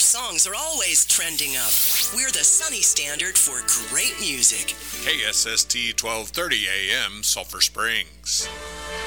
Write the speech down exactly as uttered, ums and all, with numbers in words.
songs are always trending up. We're the Sunny Standard for great music. K S S T twelve thirty A M, Sulphur Springs.